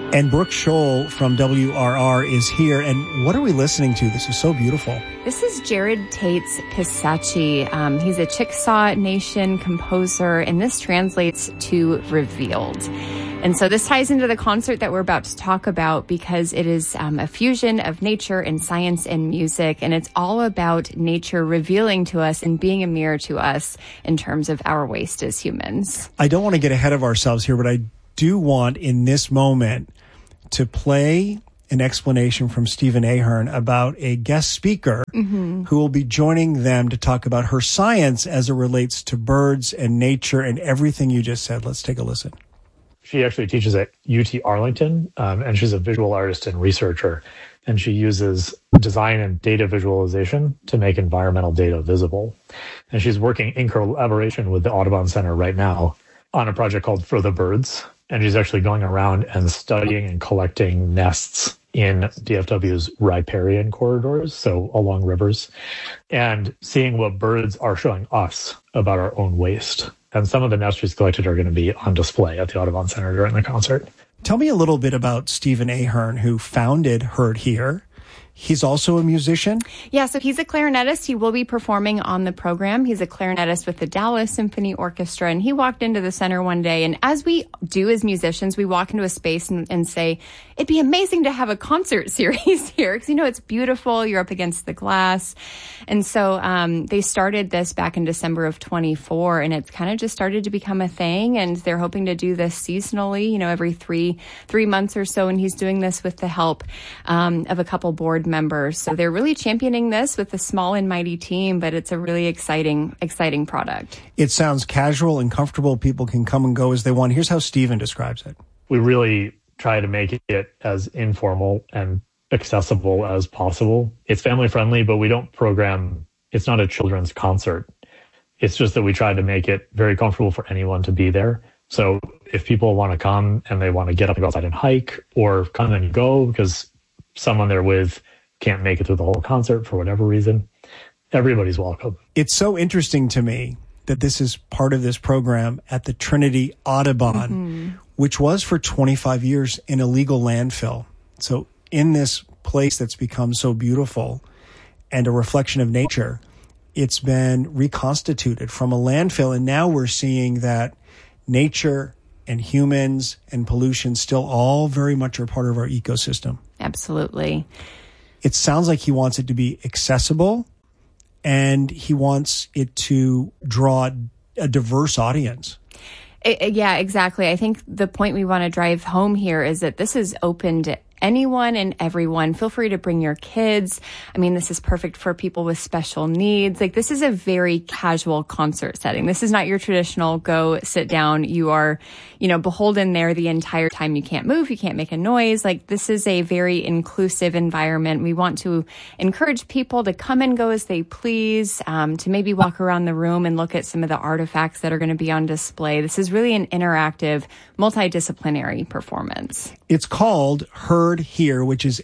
And Brooke Scholl from WRR is here. And what are we listening to? This is so beautiful. This is Jared Tate's Pisachi. He's a Chickasaw Nation composer, and this translates to revealed. And so this ties into the concert that we're about to talk about because it is a fusion of nature and science and music, and it's all about nature revealing to us and being a mirror to us in terms of our waste as humans. I don't want to get ahead of ourselves here, but I do want in this moment to play an explanation from Stephen Ahern about a guest speaker who will be joining them to talk about her science as it relates to birds and nature and everything you just said. Let's take a listen. She actually teaches at UT Arlington, and she's a visual artist and researcher, and she uses design and data visualization to make environmental data visible. And she's working in collaboration with the Audubon Center right now on a project called For the Birds. And she's actually going around and studying and collecting nests in DFW's riparian corridors, so along rivers, and seeing what birds are showing us about our own waste. And some of the nests she's collected are going to be on display at the Audubon Center during the concert. Tell me a little bit about Stephen Ahern, who founded Heard Here. He's also a musician? Yeah, so he's a clarinetist. He will be performing on the program. He's a clarinetist with the Dallas Symphony Orchestra, and he walked into the center one day, and as we do as musicians, we walk into a space and say, it'd be amazing to have a concert series here, because, you know, it's beautiful. You're up against the glass. And so they started this back in December of 24, and it's kind of just started to become a thing, and they're hoping to do this seasonally, you know, every three months or so, and he's doing this with the help of a couple board members. So they're really championing this with a small and mighty team, but it's a really exciting product. It sounds casual and comfortable. People can come and go as they want. Here's how Stephen describes it. We really try to make it as informal and accessible as possible. It's family friendly, but we don't program, it's not a children's concert. It's just that we try to make it very comfortable for anyone to be there. So if people want to come and they want to get up and go outside and hike, or come and go because someone they're with can't make it through the whole concert for whatever reason, everybody's welcome. It's so interesting to me that this is part of this program at the Trinity Audubon, which was for 25 years an illegal landfill. So in this place that's become so beautiful and a reflection of nature, it's been reconstituted from a landfill. And now we're seeing that nature and humans and pollution still all very much are part of our ecosystem. Absolutely. It sounds like he wants it to be accessible, and he wants it to draw a diverse audience. Yeah, exactly. I think the point we want to drive home here is that this is open to anyone and everyone. Feel free to bring your kids. I mean, this is perfect for people with special needs. Like, this is a very casual concert setting. This is not your traditional go sit down. You are, you know, beholden there the entire time. You can't move. You can't make a noise. Like, this is a very inclusive environment. We want to encourage people to come and go as they please, to maybe walk around the room and look at some of the artifacts that are going to be on display. This is really an interactive, multidisciplinary performance. It's called Heard Here, which is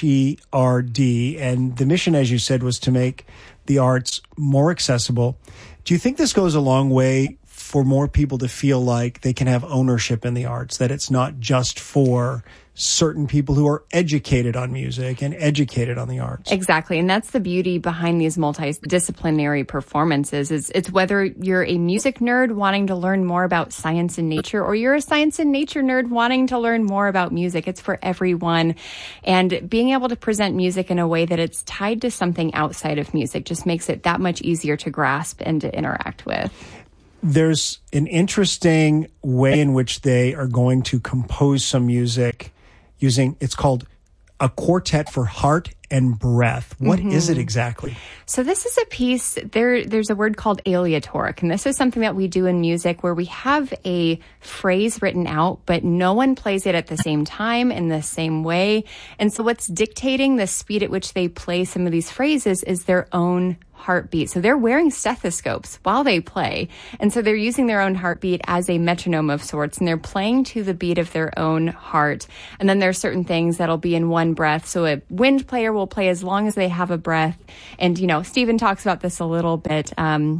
HERD, and the mission, as you said, was to make the arts more accessible. Do you think this goes a long way for more people to feel like they can have ownership in the arts, that it's not just for certain people who are educated on music and educated on the arts? Exactly. And that's the beauty behind these multidisciplinary performances. It's whether you're a music nerd wanting to learn more about science and nature, or you're a science and nature nerd wanting to learn more about music. It's for everyone. And being able to present music in a way that it's tied to something outside of music just makes it that much easier to grasp and to interact with. There's an interesting way in which they are going to compose some music using, it's called a quartet for heart and breath. What is it exactly? So this is a piece, there's a word called aleatoric, and this is something that we do in music where we have a phrase written out, but no one plays it at the same time in the same way. And so what's dictating the speed at which they play some of these phrases is their own heartbeat. So they're wearing stethoscopes while they play. And so they're using their own heartbeat as a metronome of sorts, and they're playing to the beat of their own heart. And then there's certain things that'll be in one breath. So a wind player will play as long as they have a breath. And, you know, Stephen talks about this a little bit.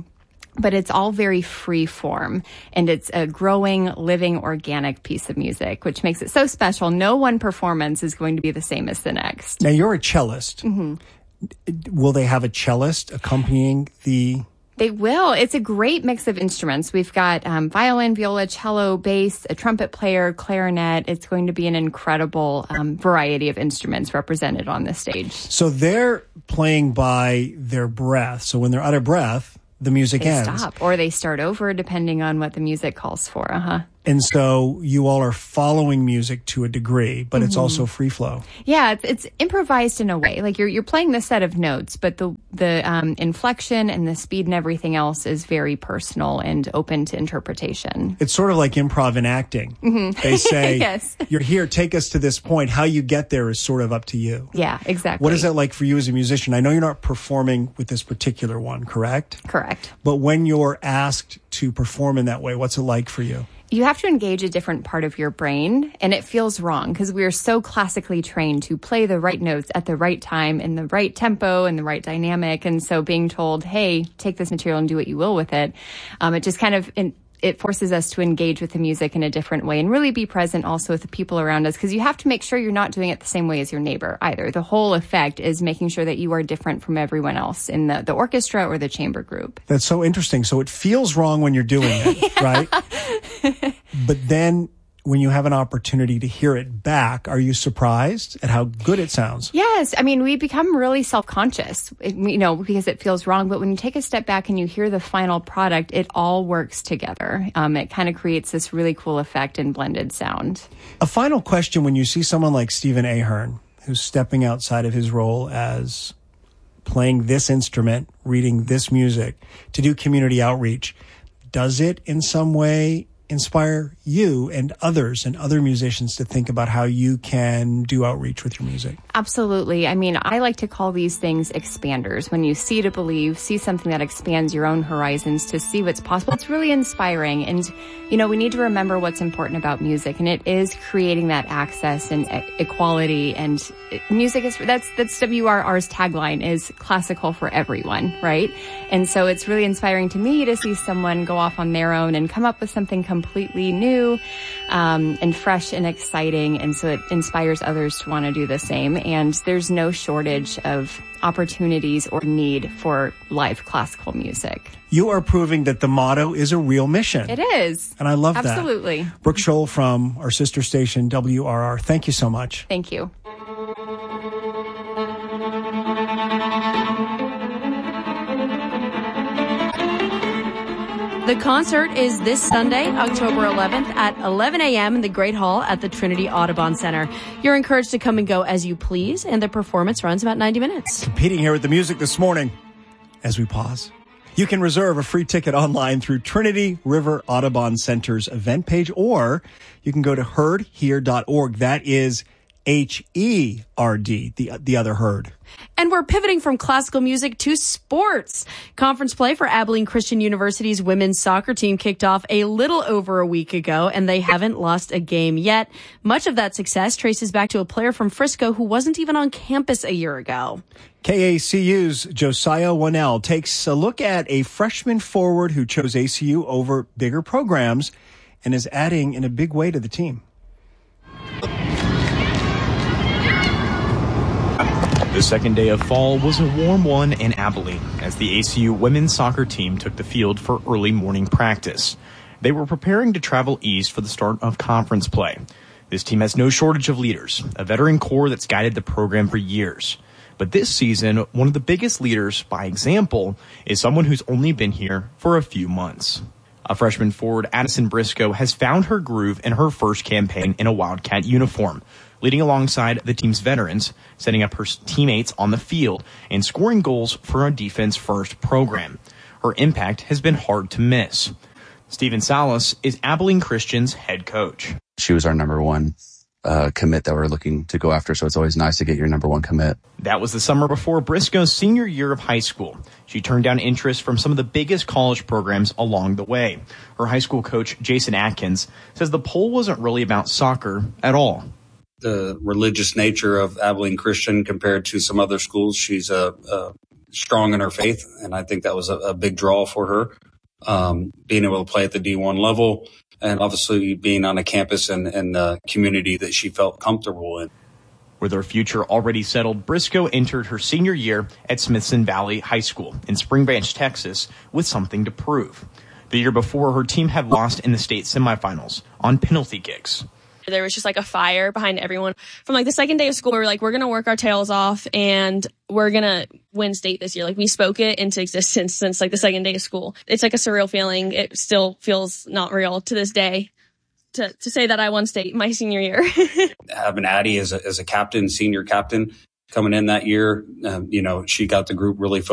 but it's all very free form, and it's a growing, living, organic piece of music, which makes it so special. No one performance is going to be the same as the next. Now, you're a cellist. Mm-hmm. Will they have a cellist accompanying the... They will. It's a great mix of instruments. We've got violin, viola, cello, bass, a trumpet player, clarinet. It's going to be an incredible variety of instruments represented on the stage. So they're playing by their breath. So when they're out of breath, the music ends. They stop, or they start over, depending on what the music calls for. And so you all are following music to a degree, but it's also free flow. Yeah, it's improvised in a way. Like you're playing the set of notes, but the inflection and the speed and everything else is very personal and open to interpretation. It's sort of like improv in acting. They say, yes. You're here, take us to this point. How you get there is sort of up to you. Yeah, exactly. What is that like for you as a musician? I know you're not performing with this particular one, correct? Correct. But when you're asked to perform in that way, what's it like for you? You have to engage a different part of your brain, and it feels wrong because we are so classically trained to play the right notes at the right time in the right tempo and the right dynamic. And so being told, hey, take this material and do what you will with it, it just kind of... it forces us to engage with the music in a different way and really be present also with the people around us, because you have to make sure you're not doing it the same way as your neighbor either. The whole effect is making sure that you are different from everyone else in the orchestra or the chamber group. That's so interesting. So it feels wrong when you're doing it, right? But then when you have an opportunity to hear it back, are you surprised at how good it sounds? Yes. I mean, we become really self-conscious, because it feels wrong. But when you take a step back and you hear the final product, it all works together. It kind of creates this really cool effect and blended sound. A final question: when you see someone like Stephen Ahern, who's stepping outside of his role as playing this instrument, reading this music, to do community outreach, does it in some way inspire you and others and other musicians to think about how you can do outreach with your music? Absolutely. I mean, I like to call these things expanders. When you see to believe, see something that expands your own horizons to see what's possible, it's really inspiring. And, we need to remember what's important about music, and it is creating that access and equality. And music that's WRR's tagline is classical for everyone, right? And so it's really inspiring to me to see someone go off on their own and come up with something completely new and fresh and exciting. And so it inspires others to want to do the same. And there's no shortage of opportunities or need for live classical music. You are proving that the motto is a real mission. It is. And I love that. Absolutely. Brooke Scholl from our sister station, WRR. Thank you so much. Thank you. The concert is this Sunday, October 11th at 11 a.m. in the Great Hall at the Trinity Audubon Center. You're encouraged to come and go as you please, and the performance runs about 90 minutes. Competing here with the music this morning, as we pause, you can reserve a free ticket online through Trinity River Audubon Center's event page, or you can go to heardhere.org. That is HERD, the other herd. And we're pivoting from classical music to sports. Conference play for Abilene Christian University's women's soccer team kicked off a little over a week ago, and they haven't lost a game yet. Much of that success traces back to a player from Frisco who wasn't even on campus a year ago. KACU's Josiah Wannell takes a look at a freshman forward who chose ACU over bigger programs and is adding in a big way to the team. The second day of fall was a warm one in Abilene as the ACU women's soccer team took the field for early morning practice. They were preparing to travel east for the start of conference play. This team has no shortage of leaders, a veteran core that's guided the program for years. But this season, one of the biggest leaders, by example, is someone who's only been here for a few months. A freshman forward, Addison Briscoe, has found her groove in her first campaign in a Wildcat uniform, leading alongside the team's veterans, setting up her teammates on the field, and scoring goals for a defense-first program. Her impact has been hard to miss. Stephen Salas is Abilene Christian's head coach. She was our number one commit that we're looking to go after, so it's always nice to get your number one commit. That was the summer before Briscoe's senior year of high school. She turned down interest from some of the biggest college programs along the way. Her high school coach, Jason Atkins, says the poll wasn't really about soccer at all. The religious nature of Abilene Christian compared to some other schools, she's strong in her faith, and I think that was a big draw for her. being able to play at the D1 level, and obviously being on a campus and a community that she felt comfortable in. With her future already settled, Briscoe entered her senior year at Smithson Valley High School in Spring Branch, Texas, with something to prove. The year before, her team had lost in the state semifinals on penalty kicks. There was just like a fire behind everyone. From like the second day of school, we were like, we're going to work our tails off and we're going to win state this year. Like we spoke it into existence since like the second day of school. It's like a surreal feeling. It still feels not real to this day to say that I won state my senior year. Having Addie as a captain, senior captain coming in that year, she got the group really focused.